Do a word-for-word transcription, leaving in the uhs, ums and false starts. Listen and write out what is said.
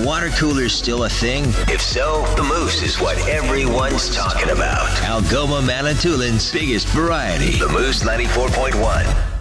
water cooler still a thing? If so, the Moose is what everyone's talking about. Algoma Manitoulin's biggest variety. The Moose ninety-four point one.